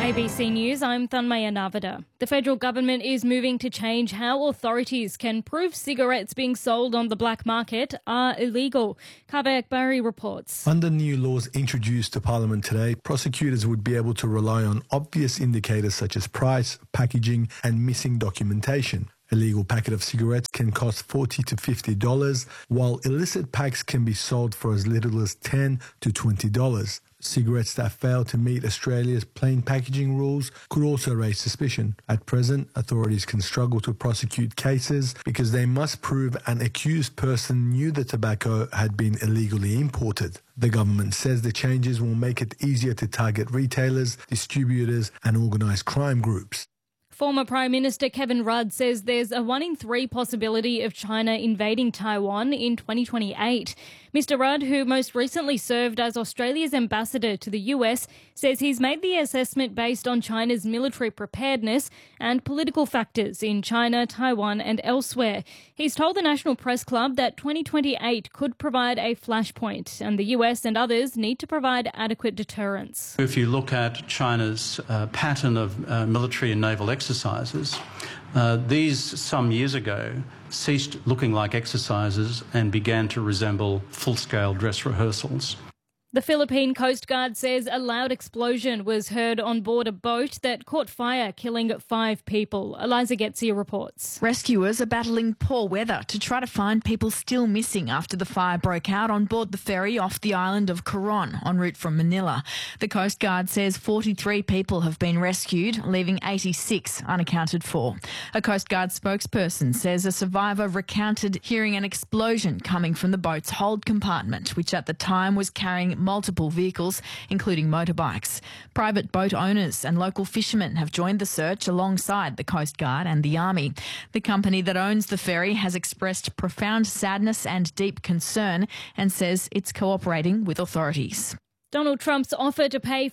ABC News, I'm Thanmaya Navada. The federal government is moving to change how authorities can prove cigarettes being sold on the black market are illegal. Kaveh Akbari reports. Under new laws introduced to Parliament today, prosecutors would be able to rely on obvious indicators such as price, packaging and missing documentation. A legal packet of cigarettes can cost $40 to $50, while illicit packs can be sold for as little as $10 to $20. Cigarettes that fail to meet Australia's plain packaging rules could also raise suspicion. At present, authorities can struggle to prosecute cases because they must prove an accused person knew the tobacco had been illegally imported. The government says the changes will make it easier to target retailers, distributors and organised crime groups. Former Prime Minister Kevin Rudd says there's a 1 in 3 possibility of China invading Taiwan in 2028. Mr Rudd, who most recently served as Australia's ambassador to the US, says he's made the assessment based on China's military preparedness and political factors in China, Taiwan and elsewhere. He's told the National Press Club that 2028 could provide a flashpoint and the US and others need to provide adequate deterrence. If you look at China's pattern of military and naval exercises, these some years ago ceased looking like exercises and began to resemble full-scale dress rehearsals. The Philippine Coast Guard says a loud explosion was heard on board a boat that caught fire, killing 5 people. Eliza Getsia reports. Rescuers are battling poor weather to try to find people still missing after the fire broke out on board the ferry off the island of Coron, en route from Manila. The Coast Guard says 43 people have been rescued, leaving 86 unaccounted for. A Coast Guard spokesperson says a survivor recounted hearing an explosion coming from the boat's hold compartment, which at the time was carrying multiple vehicles, including motorbikes. Private boat owners and local fishermen have joined the search alongside the Coast Guard and the Army. The company that owns the ferry has expressed profound sadness and deep concern and says it's cooperating with authorities. Donald Trump's offer to pay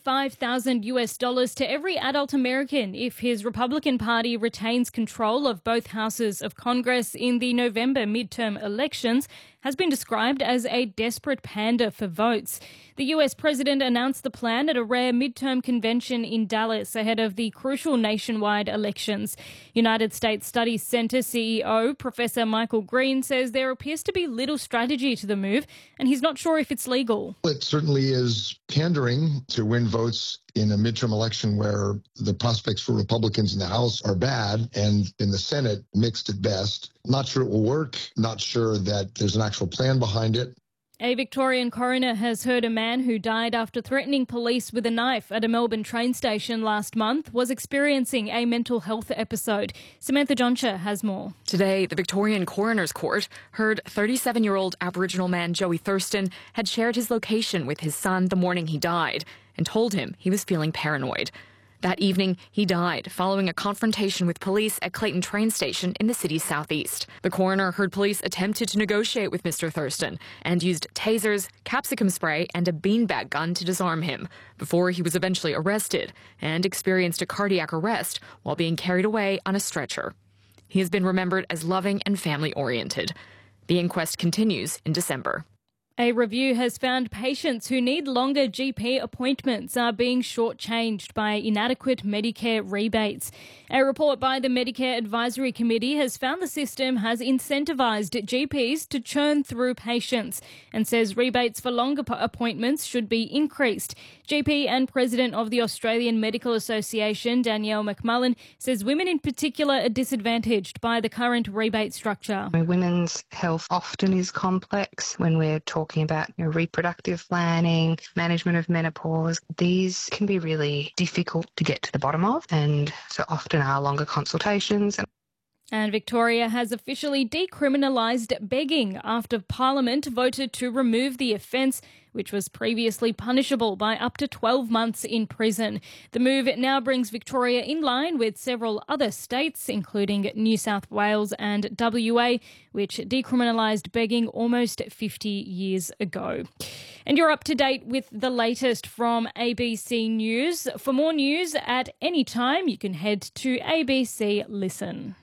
$5,000 to every adult American if his Republican Party retains control of both houses of Congress in the November midterm elections has been described as a desperate pander for votes. The US president announced the plan at a rare midterm convention in Dallas ahead of the crucial nationwide elections. United States Studies Center CEO Professor Michael Green says there appears to be little strategy to the move, and he's not sure if it's legal. It certainly is pandering to win votes in a midterm election where the prospects for Republicans in the House are bad and in the Senate mixed at best. Not sure it will work. Not sure that there's an actual plan behind it. A Victorian coroner has heard a man who died after threatening police with a knife at a Melbourne train station last month was experiencing a mental health episode. Samantha Joncha has more. Today, the Victorian Coroner's Court heard 37-year-old Aboriginal man Joey Thurston had shared his location with his son the morning he died and told him he was feeling paranoid. That evening, he died following a confrontation with police at Clayton train station in the city's southeast. The coroner heard police attempted to negotiate with Mr. Thurston and used tasers, capsicum spray and a beanbag gun to disarm him before he was eventually arrested and experienced a cardiac arrest while being carried away on a stretcher. He has been remembered as loving and family-oriented. The inquest continues in December. A review has found patients who need longer GP appointments are being shortchanged by inadequate Medicare rebates. A report by the Medicare Advisory Committee has found the system has incentivised GPs to churn through patients and says rebates for longer appointments should be increased. GP and President of the Australian Medical Association, Danielle McMullen, says women in particular are disadvantaged by the current rebate structure. Women's health often is complex when we're talking about reproductive planning, management of menopause. These can be really difficult to get to the bottom of, and so often are longer consultations. And Victoria has officially decriminalised begging after Parliament voted to remove the offence, which was previously punishable by up to 12 months in prison. The move now brings Victoria in line with several other states, including New South Wales and WA, which decriminalised begging almost 50 years ago. And you're up to date with the latest from ABC News. For more news at any time, you can head to ABC Listen.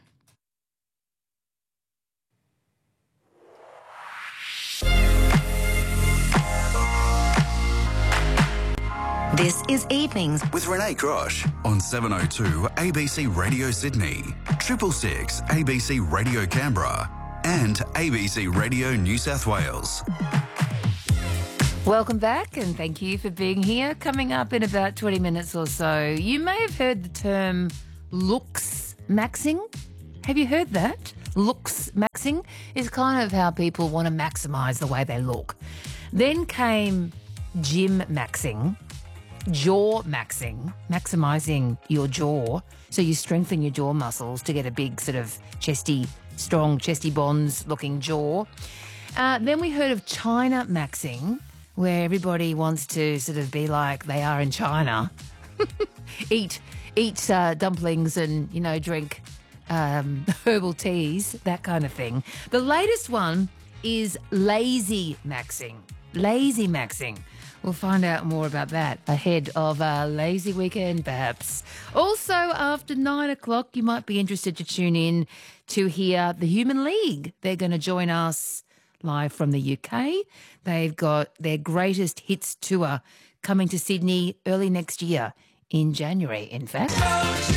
This is Evenings with Renee Grosh on 702 ABC Radio Sydney, 666 ABC Radio Canberra and ABC Radio New South Wales. Welcome back and thank you for being here. Coming up in about 20 minutes or so, you may have heard the term looks maxing. Have you heard that? Looks maxing is kind of how people want to maximise the way they look. Then came gym maxing, jaw maxing, maximising your jaw so you strengthen your jaw muscles to get a big sort of strong chesty bonds looking jaw. Then we heard of China maxing, where everybody wants to sort of be like they are in China, eat dumplings and, drink herbal teas, that kind of thing. The latest one is lazy maxing. Lazy maxing. We'll find out more about that ahead of a lazy weekend, perhaps. Also, after 9 o'clock, you might be interested to tune in to hear the Human League. They're going to join us live from the UK. They've got their greatest hits tour coming to Sydney early next year, in January, in fact.